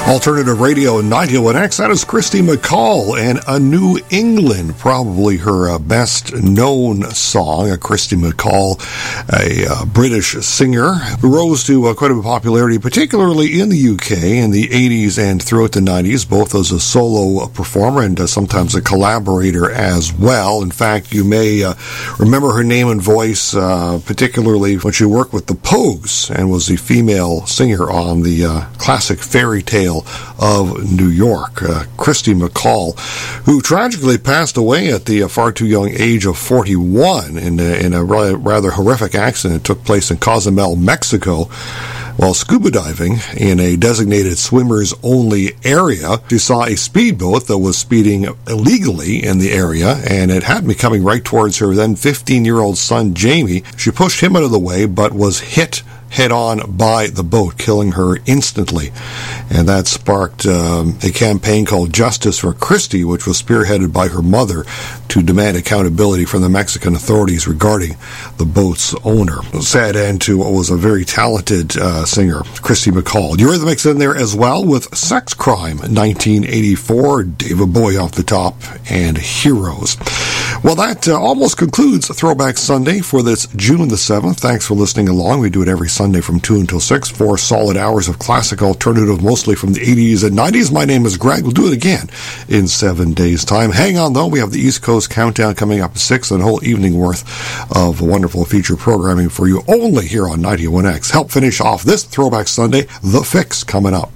Alternative Radio 91X, that is Christy McCall and A New England, probably her best known song. Christy McCall, a British singer who rose to quite a bit of popularity, particularly in the UK in the 80s and throughout the 90s, both as a solo performer and sometimes a collaborator as well. In fact, you may remember her name and voice, particularly when she worked with the Pogues and was the female singer on the classic Fairy Tale of New York. Christy McCall, who tragically passed away at the far too young age of 41 in a rather horrific accident that took place in Cozumel, Mexico, while scuba diving in a designated swimmers-only area. She saw a speedboat that was speeding illegally in the area, and it happened to be coming right towards her then 15-year-old son, Jamie. She pushed him out of the way, but was hit head-on by the boat, killing her instantly. And that sparked a campaign called Justice for Christy, which was spearheaded by her mother to demand accountability from the Mexican authorities regarding the boat's owner. Sad end to what was a very talented singer, Christy McCall. Eurythmics in there as well with Sex Crime, 1984, David Bowie off the top, and Heroes. Well, that almost concludes Throwback Sunday for this June the 7th. Thanks for listening along. We do it every Sunday from 2 until 6, 4 solid hours of classic alternative, mostly from the 80s and 90s. My name is Greg. We'll do it again in 7 days' time. Hang on, though. We have the East Coast Countdown coming up at 6 and a whole evening worth of wonderful feature programming for you only here on 91X. Help finish off this Throwback Sunday, The Fix, coming up.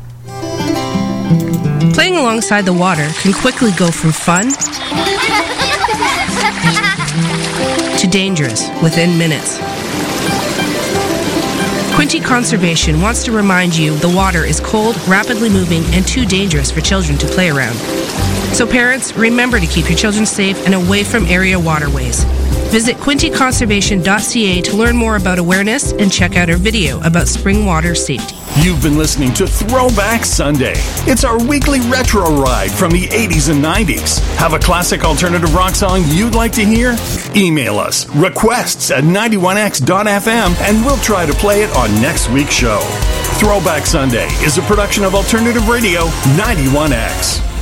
Playing alongside the water can quickly go from fun to dangerous within minutes. Quinte Conservation wants to remind you the water is cold, rapidly moving, and too dangerous for children to play around. So parents, remember to keep your children safe and away from area waterways. Visit quinteconservation.ca to learn more about awareness and check out our video about spring water safety. You've been listening to Throwback Sunday. It's our weekly retro ride from the 80s and 90s. Have a classic alternative rock song you'd like to hear? Email us, requests@91x.fm, and we'll try to play it on next week's show. Throwback Sunday is a production of Alternative Radio 91X.